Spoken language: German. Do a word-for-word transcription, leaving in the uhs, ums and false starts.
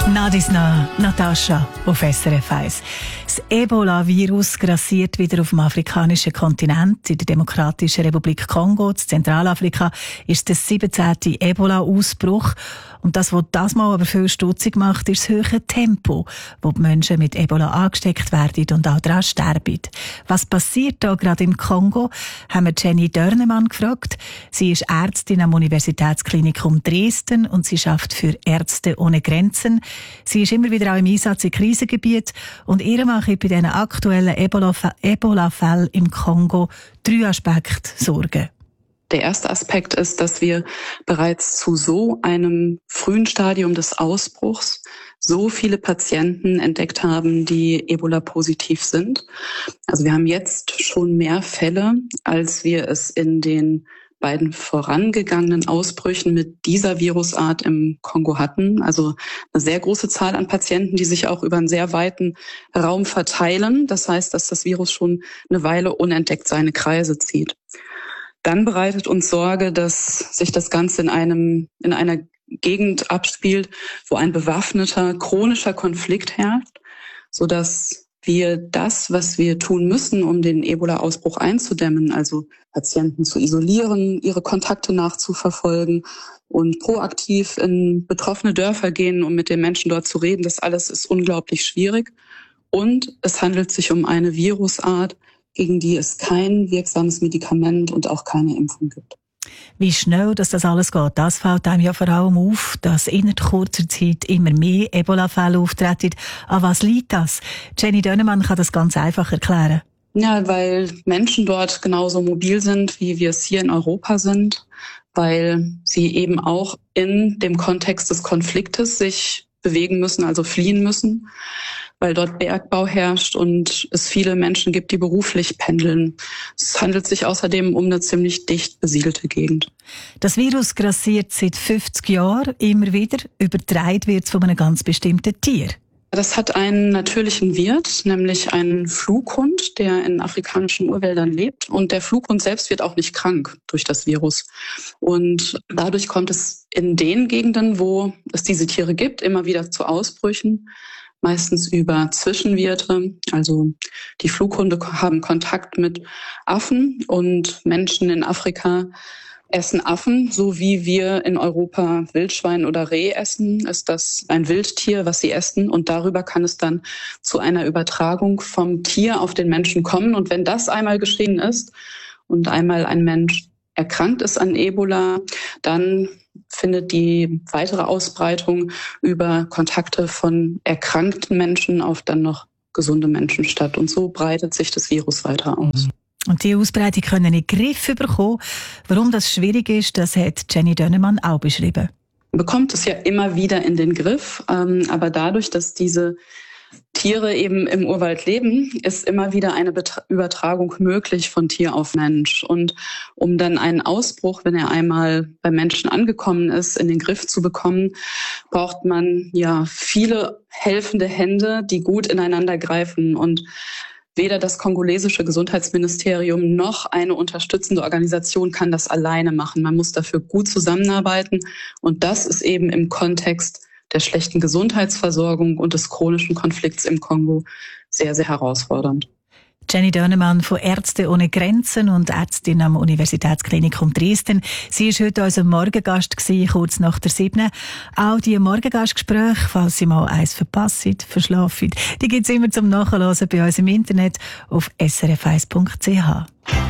Nadisna, Natascha auf S R F eins. Das Ebola-Virus grassiert wieder auf dem afrikanischen Kontinent. In der Demokratischen Republik Kongo, in Zentralafrika, ist der siebzehnte Ebola-Ausbruch. Und das, was das Mal aber viel stutzig macht, ist das hohe Tempo, wo die Menschen mit Ebola angesteckt werden und auch daran sterben. Was passiert da gerade im Kongo, haben wir Jenny Dörnemann gefragt. Sie ist Ärztin am Universitätsklinikum Dresden und sie arbeitet für Ärzte ohne Grenzen. Sie ist immer wieder auch im Einsatz in Krisengebieten und ihr mache ich bei diesen aktuellen Ebola-Fällen im Kongo drei Aspekte Sorgen. Der erste Aspekt ist, dass wir bereits zu so einem frühen Stadium des Ausbruchs so viele Patienten entdeckt haben, die Ebola-positiv sind. Also wir haben jetzt schon mehr Fälle, als wir es in den beiden vorangegangenen Ausbrüchen mit dieser Virusart im Kongo hatten. Also eine sehr große Zahl an Patienten, die sich auch über einen sehr weiten Raum verteilen. Das heißt, dass das Virus schon eine Weile unentdeckt seine Kreise zieht. Dann bereitet uns Sorge, dass sich das Ganze in einem, in einer Gegend abspielt, wo ein bewaffneter, chronischer Konflikt herrscht, sodass wir das, was wir tun müssen, um den Ebola-Ausbruch einzudämmen, also Patienten zu isolieren, ihre Kontakte nachzuverfolgen und proaktiv in betroffene Dörfer gehen, um mit den Menschen dort zu reden, das alles ist unglaublich schwierig. Und es handelt sich um eine Virusart, gegen die es kein wirksames Medikament und auch keine Impfung gibt. Wie schnell dass das alles geht, das fällt einem ja vor allem auf, dass in kurzer Zeit immer mehr Ebola-Fälle auftreten. An was liegt das? Jenny Dörnemann kann das ganz einfach erklären. Ja, weil Menschen dort genauso mobil sind, wie wir es hier in Europa sind, weil sie eben auch in dem Kontext des Konfliktes sich bewegen müssen, also fliehen müssen, weil dort Bergbau herrscht und es viele Menschen gibt, die beruflich pendeln. Es handelt sich außerdem um eine ziemlich dicht besiedelte Gegend. Das Virus grassiert seit fünfzig Jahren immer wieder. Übertragen wird es von einem ganz bestimmten Tier. Das hat einen natürlichen Wirt, nämlich einen Flughund, der in afrikanischen Urwäldern lebt. Und der Flughund selbst wird auch nicht krank durch das Virus. Und dadurch kommt es in den Gegenden, wo es diese Tiere gibt, immer wieder zu Ausbrüchen. Meistens über Zwischenwirte. Also die Flughunde haben Kontakt mit Affen und Menschen in Afrika essen Affen, so wie wir in Europa Wildschwein oder Reh essen, ist das ein Wildtier, was sie essen. Und darüber kann es dann zu einer Übertragung vom Tier auf den Menschen kommen. Und wenn das einmal geschehen ist und einmal ein Mensch erkrankt ist an Ebola, dann findet die weitere Ausbreitung über Kontakte von erkrankten Menschen auf dann noch gesunde Menschen statt. Und so breitet sich das Virus weiter aus. Und die Ausbreitung können in den Griff bekommen. Warum das schwierig ist, das hat Jenny Dörnemann auch beschrieben. Man bekommt es ja immer wieder in den Griff, aber dadurch, dass diese Tiere eben im Urwald leben, ist immer wieder eine Betra- Übertragung möglich von Tier auf Mensch. Und um dann einen Ausbruch, wenn er einmal beim Menschen angekommen ist, in den Griff zu bekommen, braucht man ja viele helfende Hände, die gut ineinander greifen. Und weder das kongolesische Gesundheitsministerium noch eine unterstützende Organisation kann das alleine machen. Man muss dafür gut zusammenarbeiten. Und das ist eben im Kontext der schlechten Gesundheitsversorgung und des chronischen Konflikts im Kongo sehr, sehr herausfordernd. Jenny Dörnemann von Ärzte ohne Grenzen und Ärztin am Universitätsklinikum Dresden. Sie war heute unser Morgengast, kurz nach der siebten. Auch die Morgengastgespräche, falls Sie mal eins verpassen, verschlafen, die gibt es immer zum Nachhören bei uns im Internet auf s r f eins punkt c h.